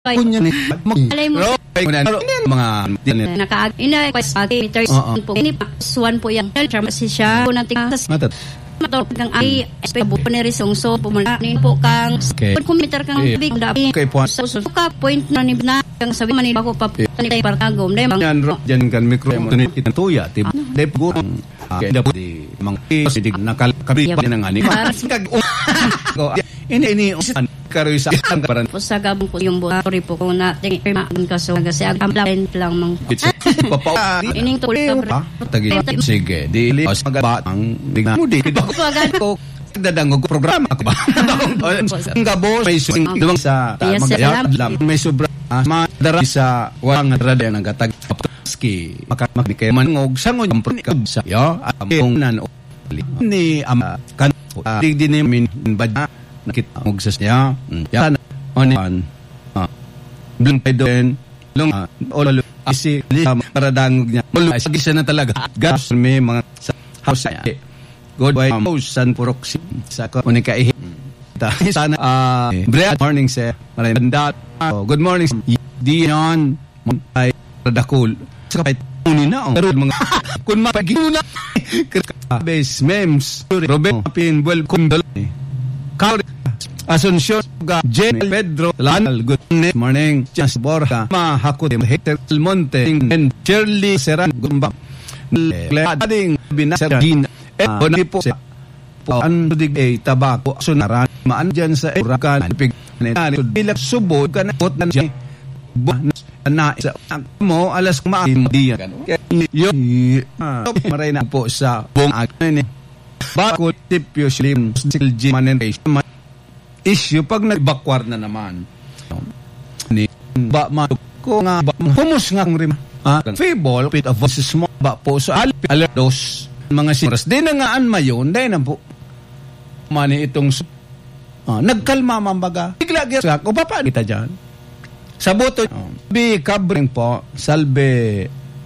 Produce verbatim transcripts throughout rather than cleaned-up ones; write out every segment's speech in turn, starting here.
Kunya ni alay mo mga naka ina meters po ini one po yang si siya po natin matat motor kang ay espebo ni risong so pumulanin po kang kilometer kang big dapi so ka point na ni na kang sabi man ako pa tanay partagom dai yan ro diyan kan mikro mo tunit kita tuya ti dai go kaya di mga sidig nakakabi nang ani ini ini karoy sa karan po sa gabong po yung buhari po ko na tingin kaso kasi ang plan lang mang ining tuloy tagi sige dili as magabatang bigna mo di ko dadang og programa ko ba ang gabo may swing dumang sa magayam may sobra madara sa wang rada ng gatag ski makamak ni kay mangog sangon yung sa yo ang nan ni ama kan digdi ni min bad nakita og sa siya yan on ah blung pedon long olo isi paradangog niya mulo sige na talaga gas may mga house good boy san purok sa ko unika ihi sana ah good morning sir maraming good morning Dion ay radakul sa kapit uni na ang mga kun mapagina base memes Robin pin well kundol Asunsyon ga Jen Pedro Lanal good morning Chas Borja Mahakut Hector Monte and Shirley Seran Gumba Lading Binasarin eh po sa an dig ay tabako sunaran maan diyan sa urakan pig bilak subod kana bot na diyan na sa mo alas kumain diyan yo maray na po sa bong ani bakot tipyo slim silji manen issue pag nagbakwar na naman ni ba ma ko nga ba humus nga rim ah fable bit of voices mo ba po sa so, alertos mga siras din na nga an mayon dai na po mani itong ah, nagkalma mambaga bigla gyud ko pa pa kita diyan sa boto oh. Bi covering po salbe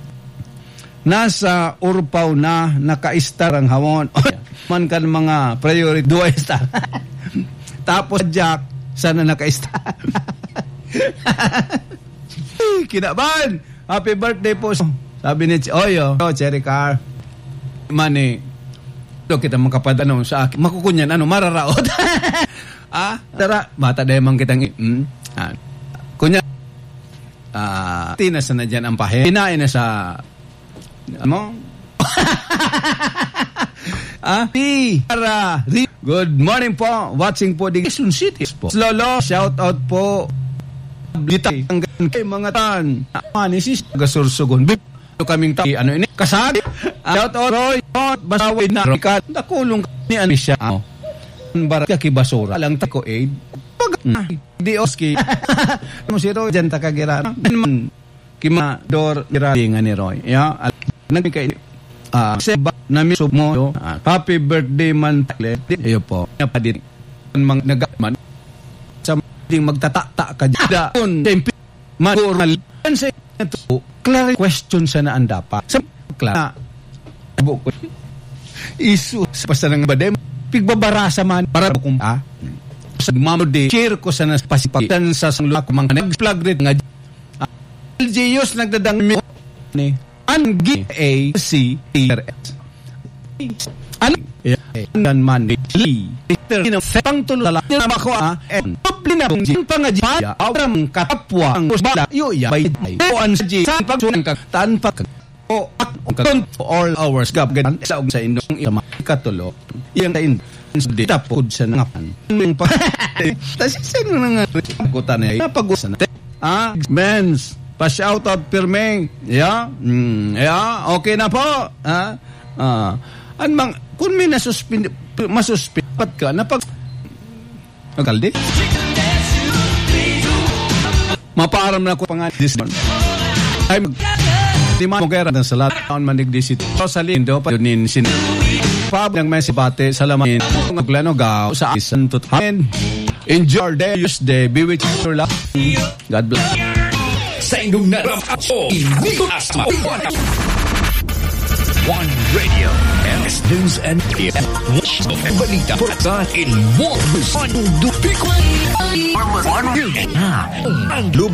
nasa urpaw na naka-star ang hawon man kan mga priority duay star tapos Jack sana naka-star kinaban happy birthday po sabi ni Oyo oh, Cherry Car mani do kita makapadano sa akin makukunyan ano mararaot ah tara bata dahil man kitang mm, ah, kunya ah tinas na dyan ang pahe kinain na sa ano ah para good morning po watching po di Quezon City po Lolo shout out po dito kay mga tan mani sis gasursugon bip kaming ta ano ini kasag shout out Roy basawid na kat nakulong ni ano siya baraka ki basura lang ta ko aid pag di oski mo si Roy diyan ta kagira kima dor iralingan ni Roy ya nagkay ah seba na miso mo uh, happy birthday man tale iyo po napadit mang nagaman sa ding magtatata ka diyan tempi manural sa ito clear question sa naan dapat sa klara buko isu basta nang badem pigbabarasa man para kung ah sa mamode share ko sa naspasipitan sa sanglo ko mang nag-plug red nga L J Yus nagdadang ni Angi A C R S An yan man li ino pang tulo la na mako ah problema ng pangaji awram katapwa ang bala yo ya bay o an ji sa pagsunan ka tanpa o all hours gab gan sa sa indong ima katulo iyang tain dita pod sa ngapan tas sino nga kutan ay napag-usan ah mens pa shout out Pirmeng yeah mm, yeah okay na po ha ah an mang kun may nasuspend masuspendat ka na pag agaldi maparam na ko pangan this one I'm di mo gera ng salat on manig disit sa lindo pa yunin sin pa ng may sibate salamat ng plano ga sa isan to hand enjoy day use day be with your love God bless sa indong naram ako hindi ko asma One Radio. S News and Watch the balita for sa Ilmo. One Dupiko. One Ang